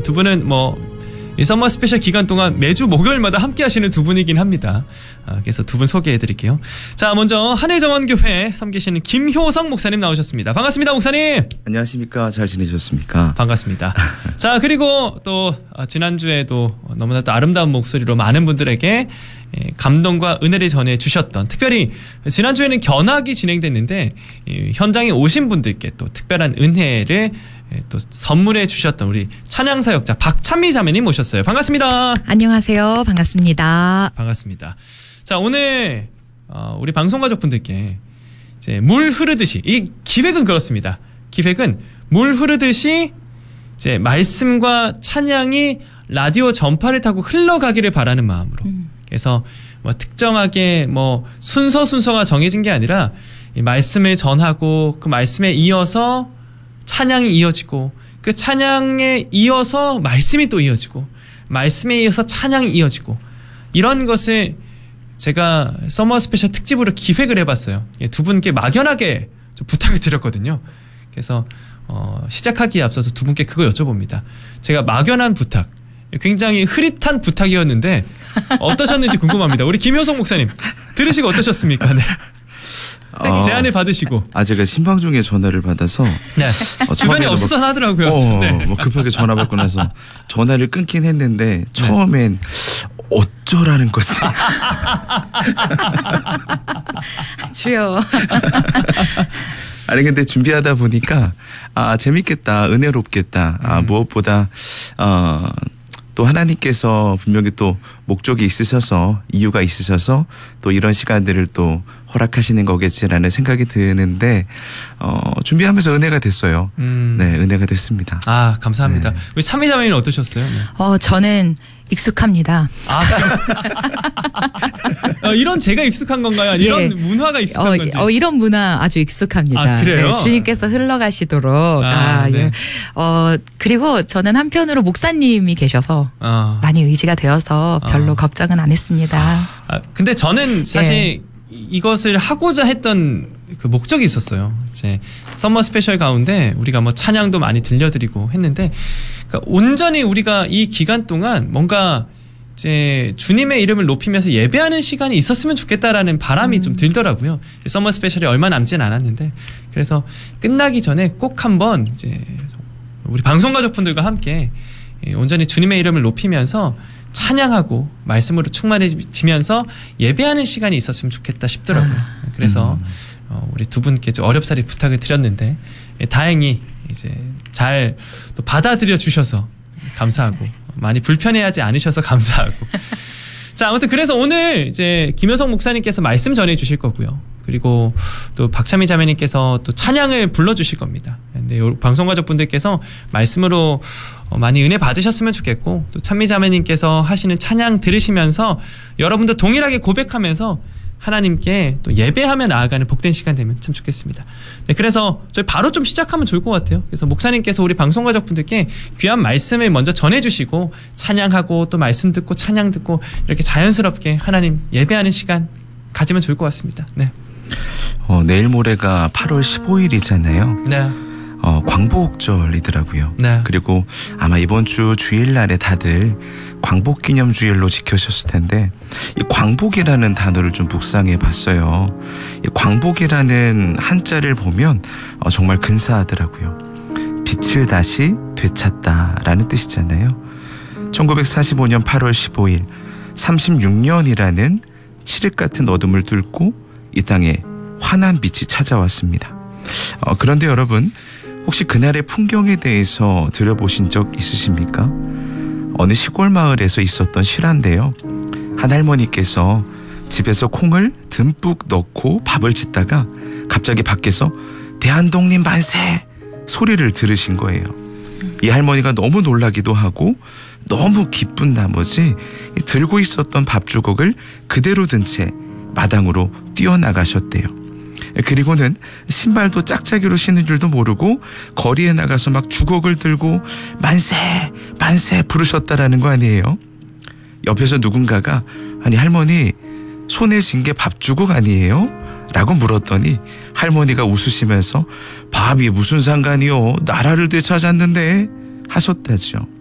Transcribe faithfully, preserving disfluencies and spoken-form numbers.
두 분은 뭐 이 서머 스페셜 기간 동안 매주 목요일마다 함께 하시는 두 분이긴 합니다. 아, 그래서 두 분 소개해드릴게요. 자, 먼저 하늘정원교회 섬기시는 김효성 목사님 나오셨습니다. 반갑습니다, 목사님. 안녕하십니까. 잘 지내셨습니까? 반갑습니다. 자, 그리고 또 지난주에도 너무나 또 아름다운 목소리로 많은 분들에게 감동과 은혜를 전해주셨던, 특별히 지난주에는 견학이 진행됐는데 현장에 오신 분들께 또 특별한 은혜를 또 선물해 주셨던 우리 찬양사역자 박찬미 자매님 모셨어요. 반갑습니다. 안녕하세요. 반갑습니다. 반갑습니다. 자, 오늘 어, 우리 방송가족분들께 이제 물 흐르듯이, 이 기획은 그렇습니다. 기획은 물 흐르듯이 이제 말씀과 찬양이 라디오 전파를 타고 흘러가기를 바라는 마음으로. 음. 그래서 뭐 특정하게 뭐 순서 순서가 정해진 게 아니라 이 말씀을 전하고 그 말씀에 이어서 찬양이 이어지고 그 찬양에 이어서 말씀이 또 이어지고 말씀에 이어서 찬양이 이어지고 이런 것을 제가 서머 스페셜 특집으로 기획을 해봤어요. 두 분께 막연하게 좀 부탁을 드렸거든요. 그래서 어, 시작하기에 앞서서 두 분께 그거 여쭤봅니다. 제가 막연한 부탁, 굉장히 흐릿한 부탁이었는데 어떠셨는지 궁금합니다. 우리 김효성 목사님 들으시고 어떠셨습니까? 네. 어, 제안을 받으시고. 아, 제가 신방 중에 전화를 받아서. 네. 어, 주변에 어수선하더라고요. 어, 네. 뭐 급하게 전화 받고 나서 전화를 끊긴 했는데 처음엔 네. 어쩌라는 거지. 주여. 아니 근데 준비하다 보니까 아 재밌겠다, 은혜롭겠다. 아 음. 무엇보다 어. 또 하나님께서 분명히 또 목적이 있으셔서 이유가 있으셔서 또 이런 시간들을 또 허락하시는 거겠지라는 생각이 드는데 어, 준비하면서 은혜가 됐어요. 음. 네, 은혜가 됐습니다. 아, 감사합니다. 네. 우리 참미자매는 어떠셨어요? 네. 어, 저는 익숙합니다. 아, 어, 이런 제가 익숙한 건가요? 아니, 예. 이런 문화가 익숙한 어, 건지? 어, 이런 문화 아주 익숙합니다. 아, 그래요? 네, 주님께서 흘러가시도록. 아, 아, 네. 예. 어, 그리고 저는 한편으로 목사님이 계셔서 어. 많이 의지가 되어서 별로 어. 걱정은 안 했습니다. 아, 근데 저는 사실 예. 이것을 하고자 했던 그 목적이 있었어요. 이제 서머 스페셜 가운데 우리가 뭐 찬양도 많이 들려드리고 했는데, 그러니까 온전히 우리가 이 기간 동안 뭔가 이제 주님의 이름을 높이면서 예배하는 시간이 있었으면 좋겠다라는 바람이 음. 좀 들더라고요. 서머 스페셜이 얼마 남진 않았는데, 그래서 끝나기 전에 꼭 한번 이제 우리 방송 가족분들과 함께 온전히 주님의 이름을 높이면서 찬양하고 말씀으로 충만해지면서 예배하는 시간이 있었으면 좋겠다 싶더라고요. 그래서 음. 어, 우리 두 분께 좀 어렵사리 부탁을 드렸는데 예, 다행히 이제 잘 또 받아들여 주셔서 감사하고 많이 불편해하지 않으셔서 감사하고. 자, 아무튼 그래서 오늘 이제 김효성 목사님께서 말씀 전해 주실 거고요. 그리고 또 박찬미 자매님께서 또 찬양을 불러주실 겁니다. 근데 방송가족분들께서 말씀으로 많이 은혜 받으셨으면 좋겠고, 또 찬미 자매님께서 하시는 찬양 들으시면서 여러분도 동일하게 고백하면서 하나님께 또 예배하며 나아가는 복된 시간 되면 참 좋겠습니다. 네, 그래서 저희 바로 좀 시작하면 좋을 것 같아요. 그래서 목사님께서 우리 방송가족분들께 귀한 말씀을 먼저 전해주시고 찬양하고 또 말씀 듣고 찬양 듣고 이렇게 자연스럽게 하나님 예배하는 시간 가지면 좋을 것 같습니다. 네. 어, 내일 모레가 팔월 십오일이잖아요. 네. 어, 광복절이더라고요. 네. 그리고 아마 이번 주 주일날에 다들 광복기념주일로 지켜셨을 텐데, 이 광복이라는 단어를 좀 묵상해 봤어요. 이 광복이라는 한자를 보면 어, 정말 근사하더라고요. 빛을 다시 되찾다라는 뜻이잖아요. 천구백사십오년 팔월 십오일, 삼십육년이라는 칠흑 같은 어둠을 뚫고 이 땅에 환한 빛이 찾아왔습니다. 어, 그런데 여러분, 혹시 그날의 풍경에 대해서 들어보신 적 있으십니까? 어느 시골 마을에서 있었던 실화인데요. 한 할머니께서 집에서 콩을 듬뿍 넣고 밥을 짓다가 갑자기 밖에서 대한독립 만세 소리를 들으신 거예요. 이 할머니가 너무 놀라기도 하고 너무 기쁜 나머지 들고 있었던 밥주걱을 그대로 든 채 마당으로 뛰어나가셨대요. 그리고는 신발도 짝짝이로 신는 줄도 모르고 거리에 나가서 막 주걱을 들고 만세 만세 부르셨다라는 거 아니에요. 옆에서 누군가가 아니 할머니 손에 쥔 게 밥주걱 아니에요? 라고 물었더니 할머니가 웃으시면서 밥이 무슨 상관이요, 나라를 되찾았는데 하셨다죠.